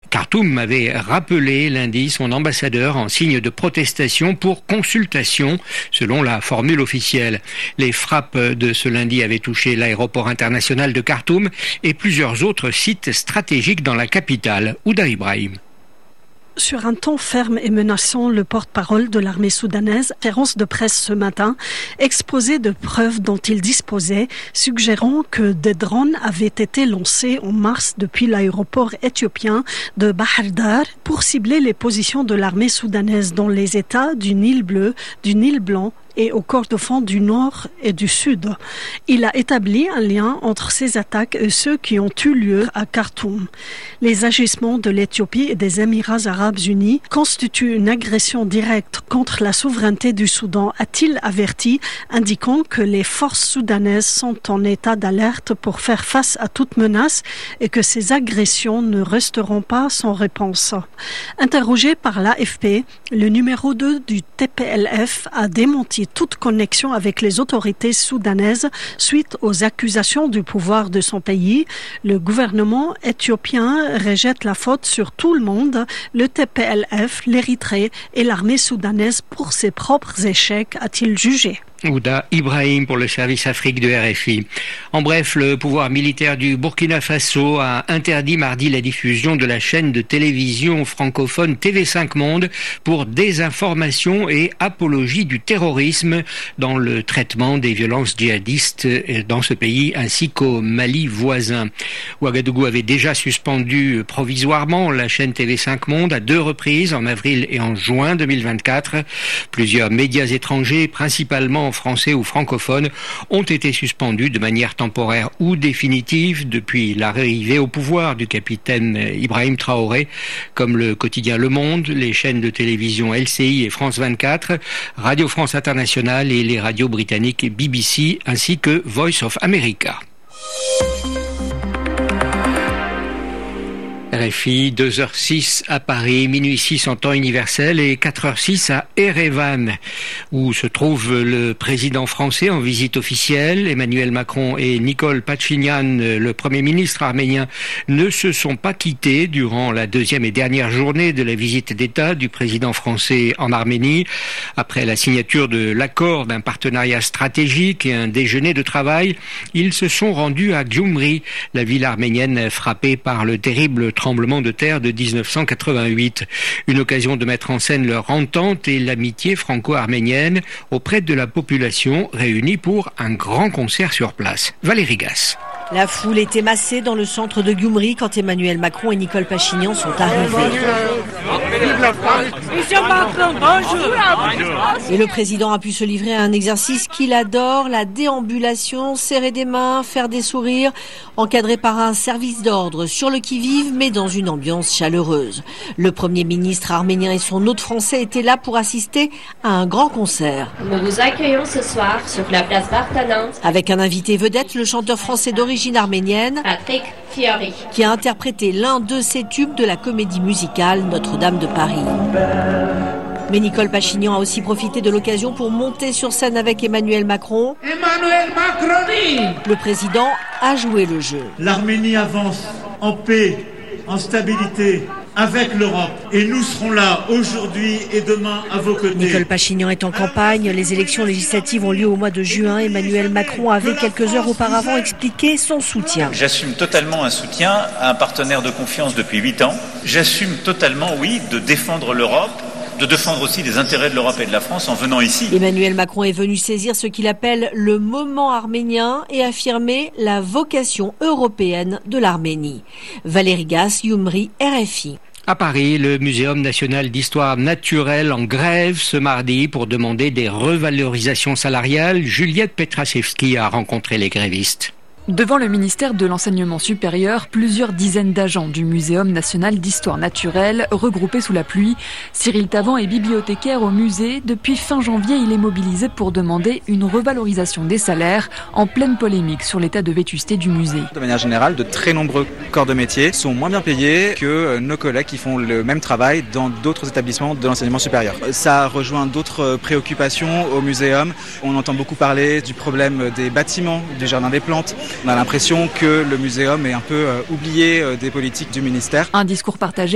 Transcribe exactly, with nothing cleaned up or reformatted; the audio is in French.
Khartoum avait rappelé lundi son ambassadeur en signe de protestation pour consultation, selon la formule officielle. Les frappes de ce lundi avaient touché l'aéroport international de Khartoum et plusieurs autres sites stratégiques dans la capitale. Ouda Ibrahim. Sur un ton ferme et menaçant, le porte-parole de l'armée soudanaise, conférence de presse ce matin, exposait de preuves dont il disposait, suggérant que des drones avaient été lancés en mars depuis l'aéroport éthiopien de Bahar Dar pour cibler les positions de l'armée soudanaise dans les États du Nil bleu, du Nil blanc et au Kordofan du Nord et du Sud. Il a établi un lien entre ces attaques et ceux qui ont eu lieu à Khartoum. Les agissements de l'Éthiopie et des Émirats arabes unis constituent une agression directe contre la souveraineté du Soudan, a-t-il averti, indiquant que les forces soudanaises sont en état d'alerte pour faire face à toute menace et que ces agressions ne resteront pas sans réponse. Interrogé par l'A F P, le numéro deux du T P L F a démenti toute connexion avec les autorités soudanaises suite aux accusations du pouvoir de son pays. Le gouvernement éthiopien rejette la faute sur tout le monde, le T P L F, l'Érythrée et l'armée soudanaise pour ses propres échecs, a-t-il jugé. Ouda Ibrahim pour le service Afrique de R F I. En bref, le pouvoir militaire du Burkina Faso a interdit mardi la diffusion de la chaîne de télévision francophone T V cinq Monde pour désinformation et apologie du terrorisme dans le traitement des violences djihadistes dans ce pays ainsi qu'au Mali voisin. Ouagadougou avait déjà suspendu provisoirement la chaîne T V cinq Monde à deux reprises en avril et en juin deux mille vingt-quatre. Plusieurs médias étrangers, principalement français ou francophones, ont été suspendus de manière temporaire ou définitive depuis l'arrivée au pouvoir du capitaine Ibrahim Traoré, comme le quotidien Le Monde, les chaînes de télévision L C I et France vingt-quatre, Radio France Internationale et les radios britanniques B B C ainsi que Voice of America. R F I, deux heures six à Paris, minuit six en temps universel et quatre heures six à Erevan, où se trouve le président français en visite officielle. Emmanuel Macron et Nikol Pachinian, le Premier ministre arménien, ne se sont pas quittés durant la deuxième et dernière journée de la visite d'État du président français en Arménie. Après la signature de l'accord d'un partenariat stratégique et un déjeuner de travail, ils se sont rendus à Gyumri, la ville arménienne frappée par le terrible tremblement de terre de dix-neuf cent quatre-vingt-huit. Une occasion de mettre en scène leur entente et l'amitié franco-arménienne auprès de la population réunie pour un grand concert sur place. Valérie Gasse. La foule était massée dans le centre de Gyumri quand Emmanuel Macron et Nikol Pachinian sont arrivés. Monsieur Macron, bonjour. Et le président a pu se livrer à un exercice qu'il adore, la déambulation, serrer des mains, faire des sourires, encadré par un service d'ordre sur le qui-vive, mais dans une ambiance chaleureuse. Le Premier ministre arménien et son hôte français étaient là pour assister à un grand concert. Nous vous accueillons ce soir sur la place Vartanant. Avec un invité vedette, le chanteur français d'origine arménienne, Patrick Fiori, qui a interprété l'un de ses tubes de la comédie musicale Notre-Dame de Paris. Mais Nikol Pachinian a aussi profité de l'occasion pour monter sur scène avec Emmanuel Macron. Emmanuel Macron. Le président a joué le jeu. L'Arménie avance en paix, en stabilité, avec l'Europe. Et nous serons là aujourd'hui et demain à vos côtés. Nikol Pachinian est en campagne. Les élections législatives ont lieu au mois de juin. Emmanuel Macron avait quelques heures auparavant expliqué son soutien. J'assume totalement un soutien à un partenaire de confiance depuis huit ans. J'assume totalement, oui, de défendre l'Europe, de défendre aussi les intérêts de l'Europe et de la France en venant ici. Emmanuel Macron est venu saisir ce qu'il appelle le moment arménien et affirmer la vocation européenne de l'Arménie. Valérie Gasse, Gyumri, R F I. À Paris, le Muséum national d'histoire naturelle en grève ce mardi pour demander des revalorisations salariales. Juliette Petraszewski a rencontré les grévistes. Devant le ministère de l'Enseignement supérieur, plusieurs dizaines d'agents du Muséum national d'histoire naturelle regroupés sous la pluie. Cyril Tavant est bibliothécaire au musée. Depuis fin janvier, il est mobilisé pour demander une revalorisation des salaires en pleine polémique sur l'état de vétusté du musée. De manière générale, de très nombreux corps de métier sont moins bien payés que nos collègues qui font le même travail dans d'autres établissements de l'enseignement supérieur. Ça rejoint d'autres préoccupations au muséum. On entend beaucoup parler du problème des bâtiments, du jardin des plantes. On a l'impression que le muséum est un peu oublié des politiques du ministère. Un discours partagé